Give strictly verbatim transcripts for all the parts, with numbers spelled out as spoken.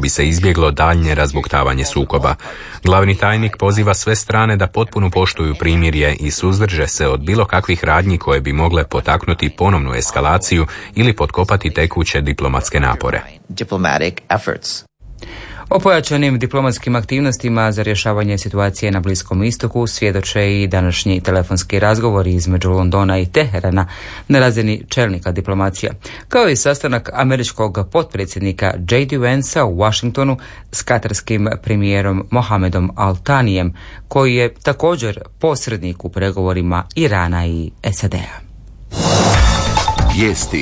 bi se izbjeglo daljnje razbuktavanje sukoba. Glavni tajnik poziva sve strane da potpuno poštuju primirje i suzdrže se od bilo kakvih radnji koje bi mogle potaknuti ponovnu eskalaciju ili potkopati tekuće diplomatske napore. O pojačanim diplomatskim aktivnostima za rješavanje situacije na Bliskom istoku svjedoče i današnji telefonski razgovori između Londona i Teherana na razini čelnika diplomacija, kao i sastanak američkog potpredsjednika J D. Vansa u Washingtonu s katarskim premijerom Mohamedom Al Thanijem, koji je također posrednik u pregovorima Irana i S A D-a. Vijesti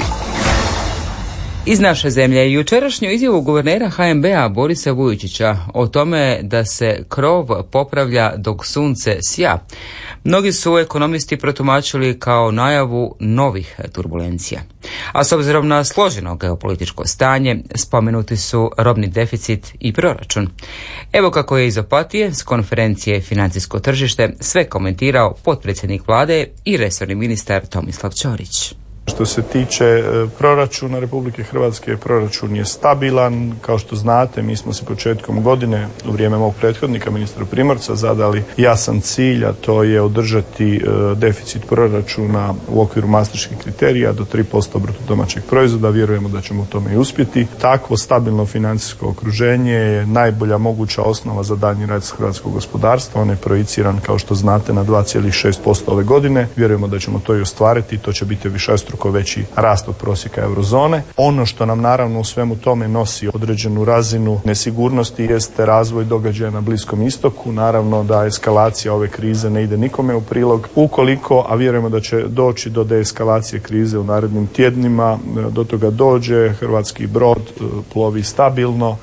iz naše zemlje, jučerašnju izjavu guvernera H N B-a Borisa Vujčića o tome da se krov popravlja dok sunce sja, mnogi su ekonomisti protumačili kao najavu novih turbulencija. A s obzirom na složeno geopolitičko stanje, spomenuti su robni deficit i proračun. Evo kako je iz Opatije s konferencije Financijsko tržište sve komentirao potpredsjednik vlade i resorni ministar Tomislav Ćorić. Što se tiče proračuna Republike Hrvatske, proračun je stabilan. Kao što znate, mi smo se početkom godine u vrijeme mog prethodnika, ministra Primorca, zadali jasan cilj, a to je održati deficit proračuna u okviru maastrichtskih kriterija do tri posto bruto domaćeg proizvoda. Vjerujemo da ćemo u tome i uspjeti. Takvo stabilno financijsko okruženje je najbolja moguća osnova za daljnji rad hrvatskog gospodarstva. On je projiciran, kao što znate, na dva zarez šest posto ove godine. Vjerujemo da ćemo to i ostvariti. To će biti višestruko veći rast od prosjeka eurozone. Ono što nam naravno u svemu tome nosi određenu razinu nesigurnosti jeste razvoj događaja na Bliskom istoku. Naravno da eskalacija ove krize ne ide nikome u prilog. Ukoliko, a vjerujemo da će doći do deeskalacije krize u narednim tjednima, do toga dođe, hrvatski brod plovi stabilno.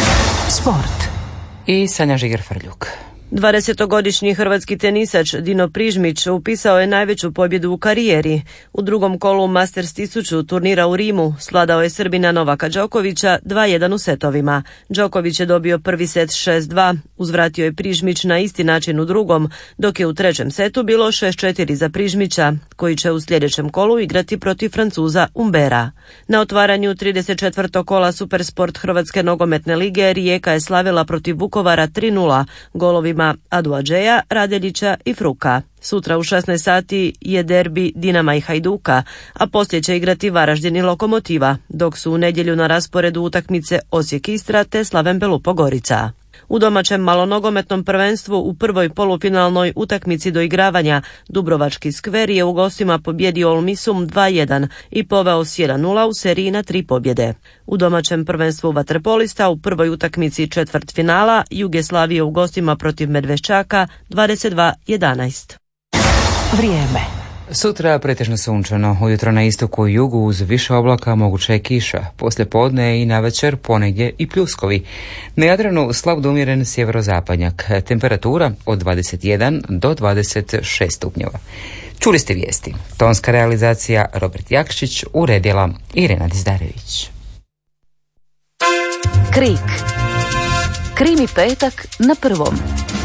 Sport i Sanja Žiger-Frljuk. dvadesetogodišnji hrvatski tenisač Dino Prižmić upisao je najveću pobjedu u karijeri. U drugom kolu Masters tisuću turnira u Rimu svladao je Srbina Novaka Đokovića dva jedan u setovima. Đoković je dobio prvi set šest dva, uzvratio je Prižmić na isti način u drugom, dok je u trećem setu bilo šest četiri za Prižmića, koji će u sljedećem kolu igrati protiv Francuza Umbera. Na otvaranju trideset četvrtog kola Supersport Hrvatske nogometne lige Rijeka je slavila protiv Vukovara tri nula, golovima Aduadžeja, Radelića i Fruka. Sutra u šesnaest sati je derbi Dinama i Hajduka, a poslije će igrati Varaždin i Lokomotiva, dok su u nedjelju na rasporedu utakmice Osijek Istra te Slaven Belupo Gorica. U domaćem malonogometnom prvenstvu u prvoj polufinalnoj utakmici do igravanja Dubrovački Skver je u gostima pobjedio Olmisum dva jedan i poveo s jedan nula u seriji na tri pobjede. U domaćem prvenstvu vaterpolista u prvoj utakmici četvrtfinala Jugoslavije u gostima protiv Medveščaka dvadeset dva jedanaest. Vrijeme. Sutra pretežno sunčano, ujutro na istoku i jugu uz više oblaka moguća je kiša, poslije podne i navečer ponegdje i pljuskovi. Na Jadranu slab do umjeren sjeverozapadnjak, temperatura od dvadeset jedan do dvadeset šest stupnjeva. Čuli ste vijesti. Tonska realizacija Robert Jakšić, uredila Irena Dizdarević. Krik. Krimi petak na prvom.